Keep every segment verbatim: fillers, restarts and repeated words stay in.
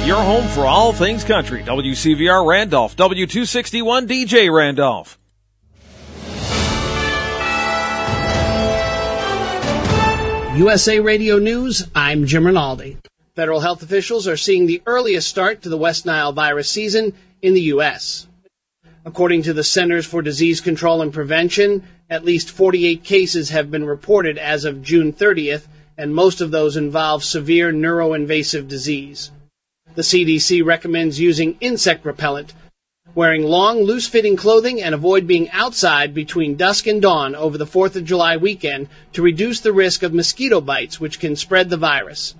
your home for all things country. W C V R Randolph, W two sixty-one D J Randolph. U S A Radio News, I'm Jim Rinaldi. Federal health officials are seeing the earliest start to the West Nile virus season in the U S. According to the Centers for Disease Control and Prevention, at least forty-eight cases have been reported as of June thirtieth, and most of those involve severe neuroinvasive disease. The C D C recommends using insect repellent, wearing long, loose-fitting clothing, and avoid being outside between dusk and dawn over the fourth of July weekend to reduce the risk of mosquito bites, which can spread the virus.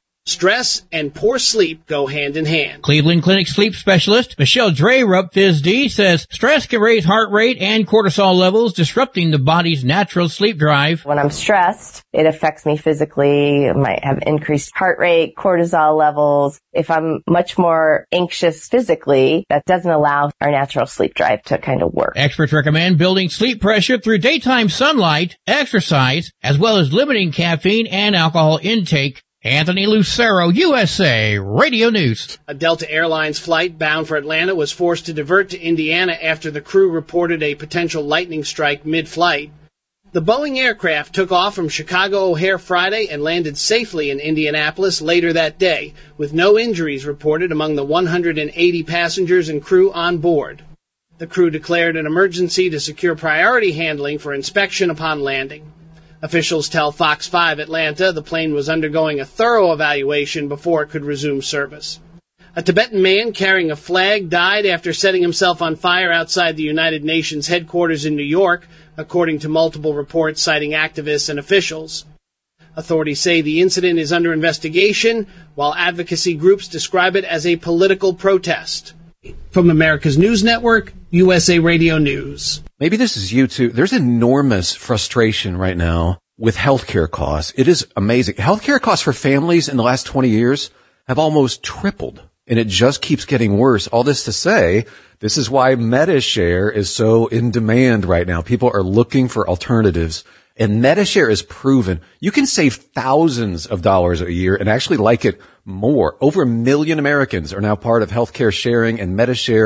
Stress and poor sleep go hand in hand. Cleveland Clinic sleep specialist Michelle Dreyerup, P H D, says stress can raise heart rate and cortisol levels, disrupting the body's natural sleep drive. When I'm stressed, it affects me physically. I might have increased heart rate, cortisol levels. If I'm much more anxious physically, that doesn't allow our natural sleep drive to kind of work. Experts recommend building sleep pressure through daytime sunlight, exercise, as well as limiting caffeine and alcohol intake. Anthony Lucero, U S A Radio News. A Delta Airlines flight bound for Atlanta was forced to divert to Indiana after the crew reported a potential lightning strike mid-flight. The Boeing aircraft took off from Chicago O'Hare Friday and landed safely in Indianapolis later that day, with no injuries reported among the one hundred eighty passengers and crew on board. The crew declared an emergency to secure priority handling for inspection upon landing. Officials tell Fox five Atlanta the plane was undergoing a thorough evaluation before it could resume service. A Tibetan man carrying a flag died after setting himself on fire outside the United Nations headquarters in New York, according to multiple reports citing activists and officials. Authorities say the incident is under investigation, while advocacy groups describe it as a political protest. From America's News Network, U S A Radio News. Maybe this is you too. There's enormous frustration right now with healthcare costs. It is amazing. Healthcare costs for families in the last twenty years have almost tripled, and it just keeps getting worse. All this to say, this is why MediShare is so in demand right now. People are looking for alternatives, and MediShare is proven. You can save thousands of dollars a year and actually like it more. Over a million Americans are now part of healthcare sharing, and MediShare